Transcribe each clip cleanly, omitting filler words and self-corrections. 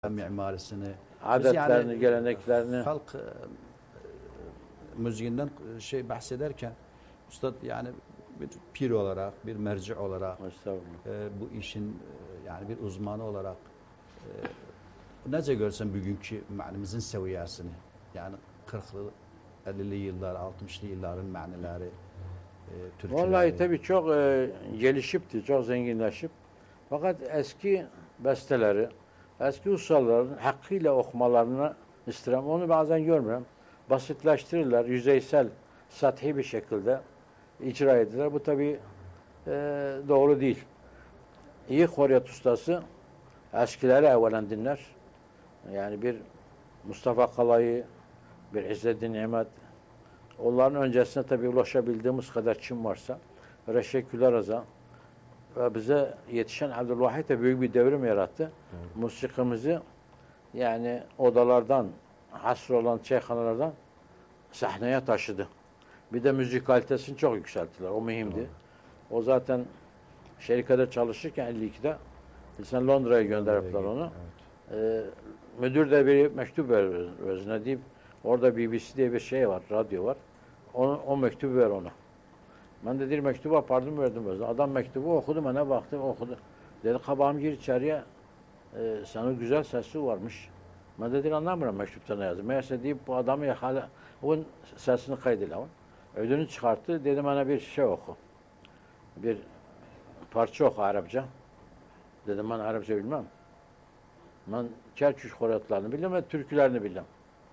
mimarisini, adetlerini, geleneklerini. Halk müziğinden bahsederken Üstad yani bir pir olarak, bir merci olarak, bu işin yani bir uzmanı olarak nece görsen bugünkü manimizin seviyesini, yani 40'lı 50'li yıllar, 60'lı yılların manileri, türküleri. Vallahi tabii çok gelişipti, çok zenginleşip. Fakat eski besteleri, eski ustaların hakkıyla okumalarını isterim. Onu bazen görmüyorum. Basitleştirirler, yüzeysel, sathi bir şekilde icra edilir. Bu tabii doğru değil. İyi koryat ustası eskileri evvelen dinler. Yani bir Mustafa Kalay'ı, bir İzzet-i Nimet, onların öncesine tabii ulaşabildiğimiz kadar kim varsa, Reşet Güler ve bize yetişen Abdülvahit de büyük bir devrim yarattı. Musikimizi yani odalardan, hasır olan çayhanalardan sahneye taşıdı. Bir de müzik kalitesini çok yükselttiler. O mühimdi. O zaten şirkette çalışırken 52'de sen Londra'ya gönderdiler onu. Evet. Müdür de bir mektup verir özüne deyip orada BBC diye bir şey var, radyo var. O mektubu ver ona. Ben de bir mektuba pardon verdim özüne. Adam mektubu okudu, bana baktı, okudu. Dedi kabağım gir içeriye, senin güzel sesi varmış. Ben de anlamıyorum mektupta ne yazdı. Meğerse deyip bu adamı hala onun sesini kaydıyla. Ödünü çıkarttı, dedi bana bir şey oku. Bir parça oku Arapça. Dedim ben Arapça bilmem. Ben Kerkük horatlarını bilmem ve türkülerini bilmem.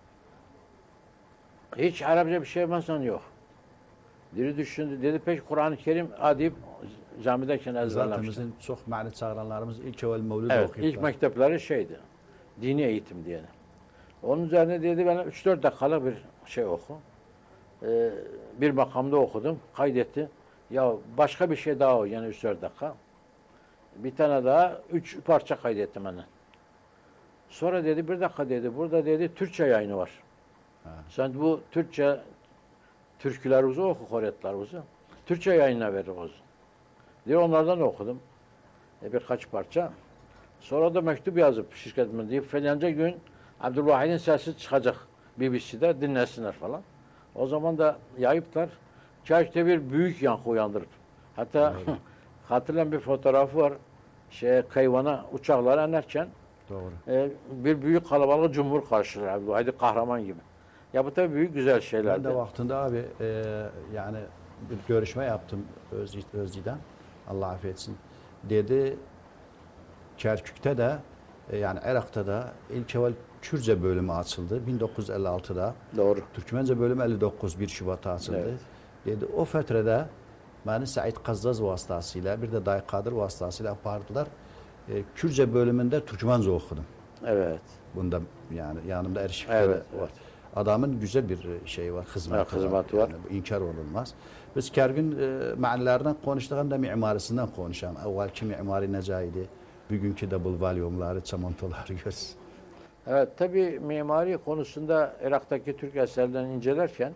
Hiç Arapça bir şey bilmezsen yok. Diri düşündü, dedi peki Kur'an-ı Kerim adip camideyken ezberlemişler. Zaten bizim çok mani çağıranlarımız ilk evvel Mevlid evet, okuyup. ilk mektepleri şeydi, dini eğitim diye. Onun üzerine dedi bana 3-4 dakikalık bir şey oku. Bir makamda okudum, kaydetti. Ya başka bir şey daha o, yani 3-4 dakika. Bir tane daha 3 parça kaydettim bana. Sonra dedi bir dakika dedi, burada dedi Türkçe yayını var. Ha. Sen bu Türkçe türkülerimizi oku, horetlerimizi. Türkçe yayınına verir o. Diye onlardan okudum. Birkaç parça. Sonra da mektup yazıp şirketime deyip falanca gün Abdülvahid'in sesi çıkacak BBC'de dinlesinler falan. O zaman da yayıplar. Kerkük'te bir büyük yankı uyandırıp. Hatta hatırlayan bir fotoğrafı var. Kayvana uçaklar inerken bir büyük kalabalık cumhur karşılar Abdülvahid'i kahraman gibi. Ya bu tabii büyük güzel şeylerdi. Ben de vaktinde abi yani bir görüşme yaptım Özci'den. Allah affetsin. Dedi Kerkük'te de yani Irak'ta da ilk evvel Kürtçe bölümü açıldı 1956'da. Doğru. Türkmence bölümü 59 1 Şubat'ta açıldı. Evet. Dedi o fetrede beni Said Kazzaz vasıtasıyla bir de Dayı Kadir vasıtasıyla apardılar. Kürtçe bölümünde Türkmence okudum. Evet. Bunda yani yanımda arşivde evet. Adamın güzel bir şeyi var, hizmeti var. Yani inkar olunmaz. Biz Kerkük'ün manilerden konuştuğunda mimarisinden konuşalım. Evvelki mimari necaydı, bugünkü double valyumları, çamantoları göz. Evet, tabii mimari konusunda Irak'taki Türk eserlerini incelerken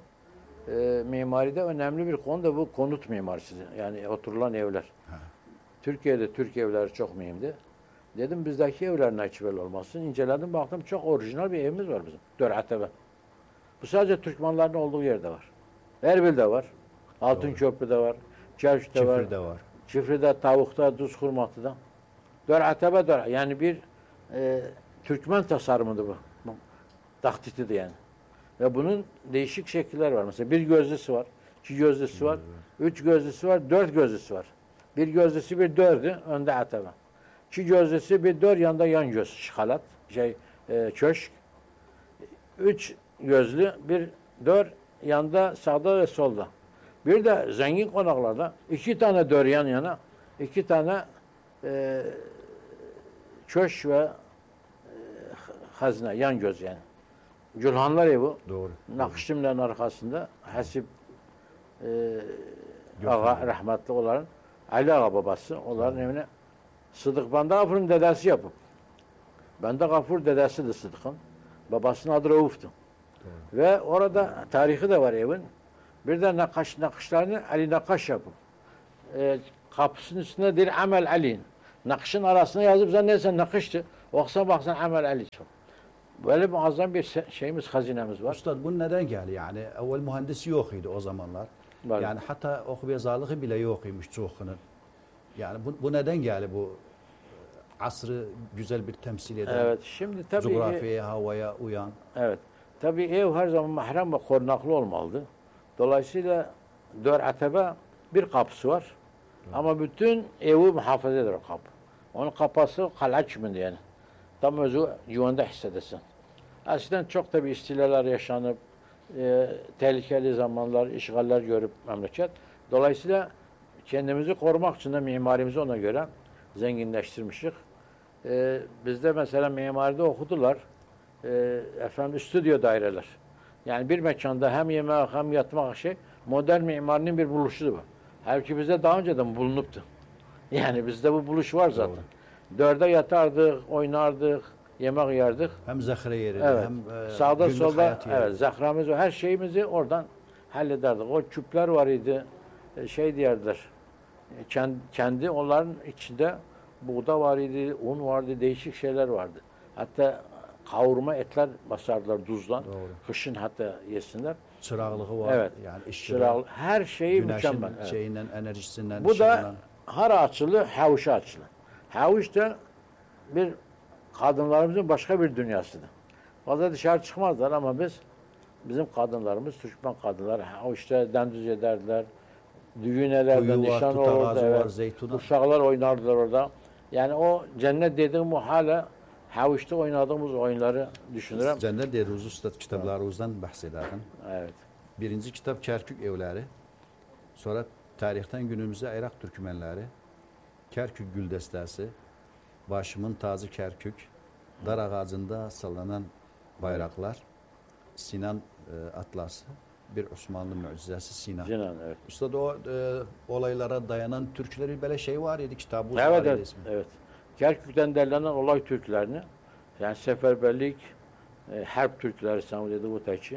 mimaride önemli bir konu da bu konut mimarisi. Yani oturulan evler. Ha. Türkiye'de Türk evleri çok mühimdi. Dedim bizdeki evler ne böyle olmasın. İnceledim baktım çok orijinal bir evimiz var bizim. Döratebe. Bu sadece Türkmenlerin olduğu yerde var. Erbil'de var. Altınköprü'de var. Kerkük'te var. Çifri'de var. Çifri'de, Tavuk'ta, Duzkurmatı'da. Döratebe yani bir Türkmen tasarımıdır bu. Tahtitidir yani. Ve bunun değişik şekiller var. Mesela bir gözlüsü var, 2 gözlüsü var, 3 gözlüsü var, 4 gözlüsü var. Bir gözlüsü bir dördü, önde atebe. 2 gözlüsü bir dört, yanında yan göz, şikalat, köşk. 3 gözlü, bir dört, yanda sağda ve solda. Bir de zengin konaklarda 2 tane dört yan yana, 2 tane köşk ve hazine, yan göz yani. Gülhanlar evi. Doğru. Nakışlimlerin arkasında Hasip Ağa rahmetli olan Ali Ağa babası onların evine Sıdık Bende Gafur'un dedesi yapıp. Bende Gafur dedesidir Sıdık'ın. Babasının adı Rauf'tu. Ve orada tarihi de var evin. Bir de nakışlarını Ali Nakaş yapıp. Kapısının üstünde bir Amel Ali'nin. Nakışın arasına yazıp zannedersen nakıştı. Oksa baksan amel eli çok. Böyle muazzam bir şeyimiz, hazinemiz var. Üstad bu neden geldi? Yani evvel mühendis yok idi o zamanlar. Var. Yani hatta oku yazarlığı bile yok imiş çoğunun. Yani bu neden geldi bu asrı güzel bir temsil eden, Evet, şimdi tabii coğrafyaya, havaya uyan. evet. Tabii ev her zaman mahrem ve korunaklı olmalıdır. Dolayısıyla dört atebe bir kapısı var. Ama bütün evi muhafaza eder o kapı. Onun kapısı kalaç mı yani. Tam özü güvende hissedesin. Eskiden çok tabii istilalar yaşanıp, tehlikeli zamanlar, işgaller görüp memleket. Dolayısıyla kendimizi korumak için de mimarimizi ona göre zenginleştirmişik. Bizde mesela mimaride okudular. Efendim stüdyo daireler. Yani bir mekanda hem yemek hem yatmak modern mimarinin bir buluşudur bu. Halbuki bizde daha önceden bulunuptu. Yani bizde bu buluş var zaten. Doğru. Dörde yatardık, oynardık, yemek yerdik. Hem zahre yeri, evet. hem sağda solda evet, zahramız, her şeyimizi oradan hallederdik. O küpler var idi, şey diyerler, kendi onların içinde buğda var idi, un vardı, değişik şeyler vardı. Hatta kavurma etler basardılar tuzdan. Doğru. Kışın hatta yesinler. Çırağlığı var. Evet. Yani Çırak, her şeyi mükemmel. Evet. Şeyinden, enerjisinden. Bu da hara açılı, havuşa açılı. Havuç da bir kadınlarımızın başka bir dünyasıdır. Fazla dışarı çıkmazlar ama bizim kadınlarımız, Türkmen kadınlar havuçta dendüz ederdiler. Düğünelerde, nişan olurdu. Evet. Uşaklar oynardılar orada. Yani o cennet dediğim o hala havuçta oynadığımız oyunları düşünürüm. Cennet diyoruz Üstad kitaplarımızdan bahsederim. Evet. Birinci kitap Kerkük Evleri. Sonra tarihten günümüze Irak Türkmenleri. Kerkük Güldestesi. Başımın tazı Kerkük. Dar ağacında sallanan bayraklar. Sinan Atlası. Bir Osmanlı mucizesi Sinan. Sinan, evet. Üstad o olaylara dayanan türküleri böyle şey var idi kitabı. Evet, evet, evet. Kerkük'ten derlenen olay türkülerini, yani seferberlik, harp türküleri sana dedi bu teçi.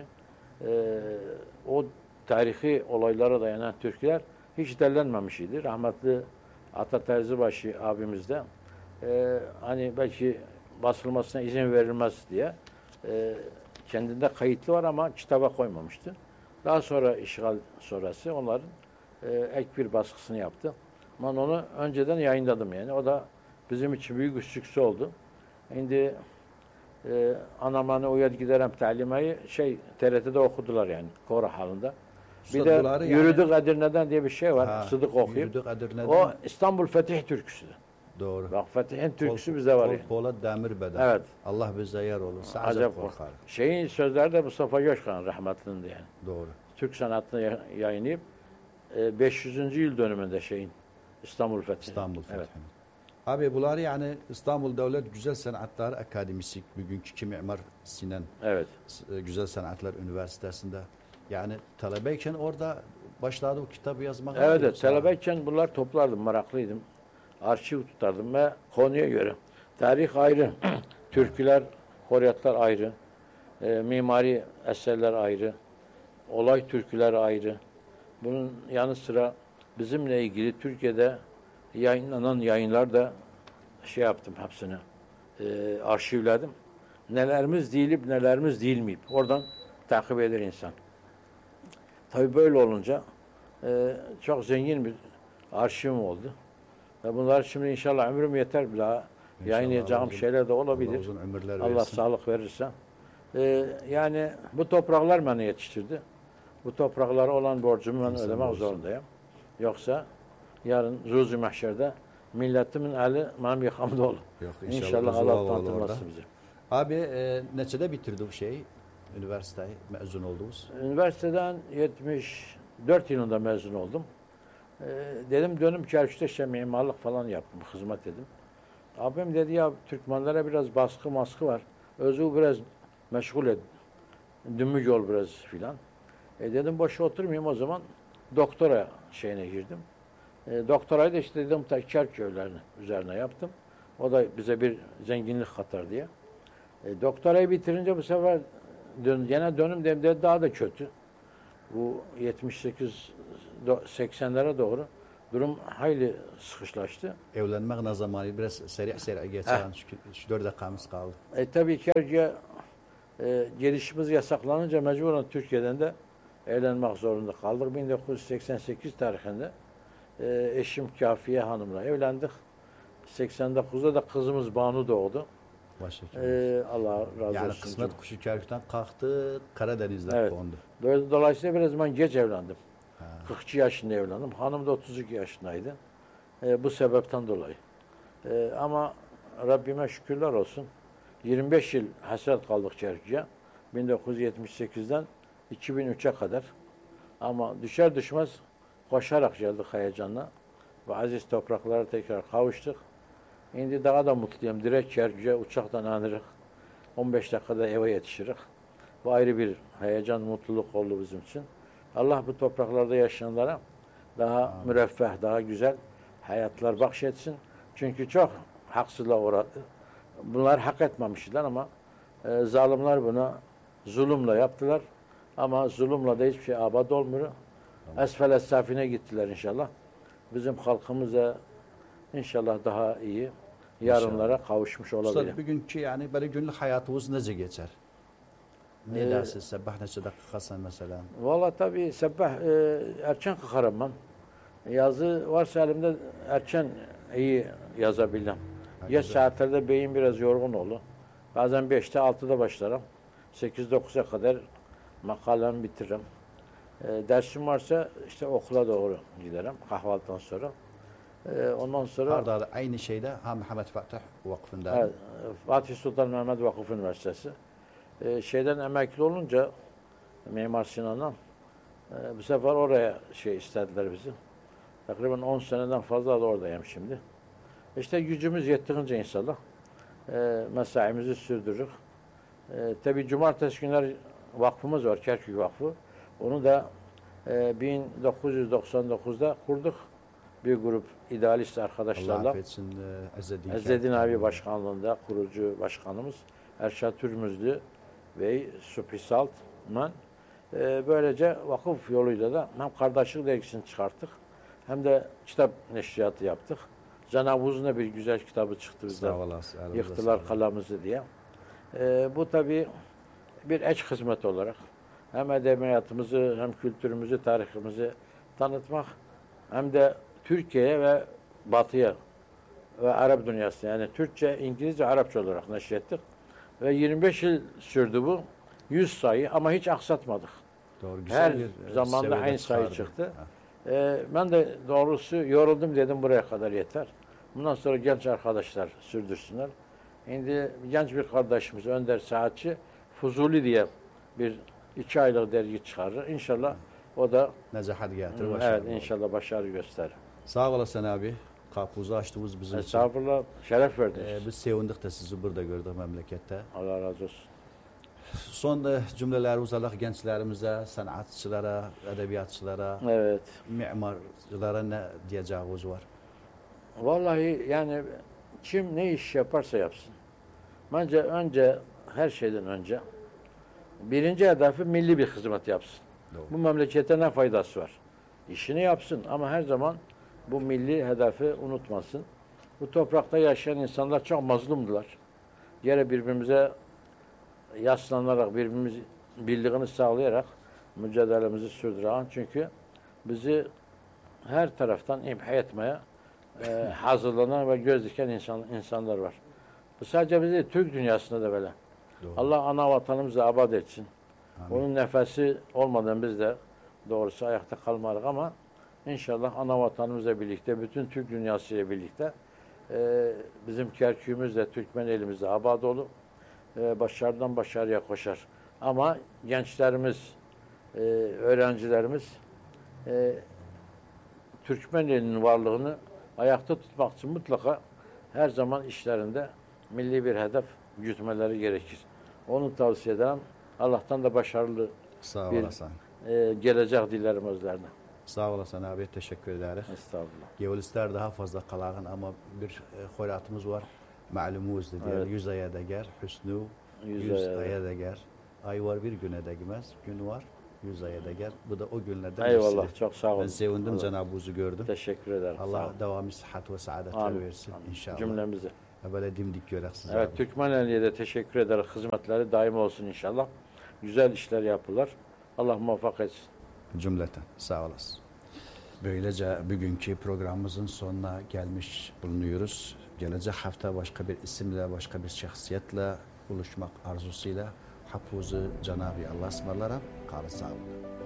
O tarihi olaylara dayanan türküler hiç derlenmemiş idi. Rahmetli Ata Terzibaşı abimiz de hani belki basılmasına izin verilmez diye kendinde kayıtlı var ama kitaba koymamıştı. Daha sonra işgal sonrası onların ek bir baskısını yaptı. Ben onu önceden yayınladım yani. O da bizim için büyük bir sükse oldu. Şimdi Anamanı uyar giderem talimayı TRT'de okudular yani koro halinde. Bir de yani, Yürüdük Edirne'den diye bir şey var. Sıdık okuyup. O İstanbul Fetih türküsü. Doğru. Bak Fetih'in türküsü bizde var. Polat Demirbeden. Evet. Allah bize yar olursa acayip korkar. Şeyin sözleri de Mustafa Coşkan rahmetlinde yani. Doğru. Türk sanatını yayınlayıp 500. yıl dönümünde İstanbul Fethi. İstanbul Fethi. Evet. Abi bunlar yani İstanbul Devlet Güzel Sanatlar Akademisi bugünkü Mimar Sinan evet. Güzel Sanatlar Üniversitesi'nde yani talebeyken orada başladı o kitabı yazmak. Evet, talebeyken bunlar toplardım, meraklıydım. Arşiv tutardım ve konuya göre. Tarih ayrı, türküler, horyatlar ayrı, mimari eserler ayrı, olay türküler ayrı. Bunun yanı sıra bizimle ilgili Türkiye'de yayınlanan yayınlar da yaptım hepsini. Arşivledim. Nelerimiz değilip nelerimiz değilmeyip. Oradan takip eder insan. Tabii böyle olunca çok zengin bir arşivim oldu. Ve bunlar şimdi inşallah ömrüm yeter bile. Yayınlayacağım şeyler de olabilir. Allah sağlık verirse. Yani bu topraklar beni yetiştirdi. Bu topraklara olan borcumu ben ödemek zorundayım. Yoksa yarın Ruzi Mahşer'de milletimin eli benim yakamda olur. İnşallah Allah utandırmaz bizi. Abi neçede bitirdi bu üniversiteyi mezun oldunuz? Üniversiteden 74 yılında mezun oldum. Dedim dönüm Kerkük'te mimarlık falan yaptım, hizmet dedim. Abim dedi ya Türkmenlere biraz maskı var. Özü biraz meşgul et. Dümük ol biraz filan. Dedim boşa oturmayayım o zaman doktora girdim. Doktorayı da dedim Kerkük üzerine yaptım. O da bize bir zenginlik katar diye. Doktorayı bitirince bu sefer gene dönüm demde daha da kötü. Bu 78-80'lere doğru durum hayli sıkışlaştı. Evlenmek ne zamanı biraz seri geçen şu 4 dakikamız kaldı. Tabii ki gelişimiz yasaklanınca mecburen Türkiye'den de evlenmek zorunda kaldık. 1988 tarihinde eşim Kafiye Hanım'la evlendik. 89'da da kızımız Banu doğdu. Allah razı yani olsun. kısmet kuşu Kerkük'ten kalktı, Karadeniz'den evet. kondu. Dolayısıyla biraz zaman geç evlendim. 42 yaşında evlendim. Hanım da 32 yaşındaydı. Bu sebepten dolayı. Ama Rabbime şükürler olsun. 25 yıl hasret kaldık Kerkük'e. 1978'den 2003'e kadar. Ama düşer düşmez koşarak geldik heyecanla. Ve aziz topraklara tekrar kavuştuk. Şimdi daha da mutluyum. Direkt Kerkük'e uçaktan anırık. 15 dakikada eve yetişirik. Bu ayrı bir heyecan, mutluluk oldu bizim için. Allah bu topraklarda yaşayanlara daha müreffeh, daha güzel hayatlar bahşetsin. Çünkü çok haksızlığa uğradı. Bunlar hak etmemişler ama zalimler buna zulümle yaptılar. Ama zulümle de hiçbir şey abad olmuyor. Esfel safine gittiler inşallah. Bizim halkımız da inşallah daha iyi yarınlara kavuşmuş olabilir. Usta bugünkü yani böyle günlük hayatımız nece geçer? Ne dersin sabah neçe dakikasın mesela? Valla tabii sabah erken kalkarım ben. Yazı varsa elimde erken iyi yazabildim. Geç saatlerde beyin biraz yorgun olur. Bazen 5'te 6'da başlarım. 8-9'a kadar makalemi bitiririm. Dersim varsa işte okula doğru giderim kahvaltıdan sonra. Ondan sonra Arda aynı şeyde Muhammed Fatih Vakfı'nda. Evet, Fatih Sultan Mehmet Vakıf Üniversitesi. Şeyden emekli olunca Mimar Sinan'dan bu sefer oraya istediler bizi. Takriben 10 seneden fazla da oradayım şimdi. İşte gücümüz yettiğince inşallah mesaimizi sürdürürük. Tabii cumartesi günler vakfımız var, Kerkük Vakfı. Onu da 1999'da kurduk. Bir grup idealist arkadaşlarla. Allah affetsin Ezzedin abi başkanlığında kurucu başkanımız Erşat Hürmüzlü ve Subhi Saltman. Böylece vakıf yoluyla da hem kardeşlik dergisini çıkarttık hem de kitap neşriyatı yaptık. Cenab-ı Uzun'da bir güzel kitabı çıktı bizden. Yıktılar kalamızı diye. Bu tabii bir eş hizmet olarak hem edebiyatımızı hem kültürümüzü, tarihimizi tanıtmak hem de Türkiye'ye ve Batı'ya ve Arap dünyasına yani Türkçe, İngilizce, Arapça olarak neşrettik. Ve 25 yıl sürdü bu. 100 sayı ama hiç aksatmadık. Doğru, her zamanda aynı sayı çıktı. Ben de doğrusu yoruldum dedim buraya kadar yeter. Bundan sonra genç arkadaşlar sürdürsünler. Şimdi genç bir kardeşimiz Önder Saatçi Fuzuli diye bir 2 aylık dergi çıkarır. İnşallah o da nezahat getirir. Evet inşallah başarı gösterir. Sağ olasın abi. Kapımızı açtınız bizim için. Estağfurullah. Şeref verdiniz. Biz sevindik de sizi burada gördük memlekette. Allah razı olsun. Son cümlelerimiz Allah gençlerimize, sanatçılara, edebiyatçılara, evet, mimarcılara ne diyeceğiniz var? Vallahi yani kim ne iş yaparsa yapsın. Bence önce her şeyden önce birinci hedefi milli bir hizmet yapsın. Doğru. Bu memlekete ne faydası var? İşini yapsın ama her zaman bu milli hedefi unutmasın. Bu toprakta yaşayan insanlar çok mazlumdular. Yere birbirimize yaslanarak, birbirimiz birliğini sağlayarak mücadelemizi sürdüren çünkü bizi her taraftan imha etmeye hazırlanan ve göz diken insanlar var. Bu sadece bizi Türk dünyasında da böyle. Doğru. Allah ana vatanımızı abad etsin. Amin. Onun nefesi olmadan biz de doğrusu ayakta kalmadık ama inşallah ana vatanımızla birlikte, bütün Türk dünyasıyla birlikte bizim Kerkük'ümüzle, Türkmen elimizde abad olup başarıdan başarıya koşar. Ama gençlerimiz, öğrencilerimiz Türkmen elinin varlığını ayakta tutmak için mutlaka her zaman işlerinde milli bir hedef gütmeleri gerekir. Onu tavsiye ederim. Allah'tan da başarılı Sağ bir gelecek dilerim özlerine. Sağ olasın abi. Teşekkür ederiz. Estağfurullah. Gevlisler daha fazla kalağın ama bir hoyratımız var. Malumuz diye. Evet. 100 aya da ger. Hüsnü 100 aya da ger. Ay var bir güne de gimez. Gün var 100 aya da gel. Bu da o günlerden Eyvallah. birisi. Çok sağ olun. Ben sevindim Allah. Cenab-ı Huz'u gördüm. Teşekkür ederim. Allah devamı sıhhat ve saadetler Amin. versin Amin. inşallah. Cümlemize. Böyle dimdik görek size. Evet, abi. Türkmeneli'ye de teşekkür ederiz. Hizmetleri daim olsun inşallah. Güzel işler yapılır. Allah muvaffak etsin. Cümleten. Sağ olasın. Böylece bugünkü programımızın sonuna gelmiş bulunuyoruz. Gelecek hafta başka bir isimle, başka bir şahsiyetle buluşmak arzusuyla Hafuzu Cenab-ı Allah ısmarlarak kalın sağ olun.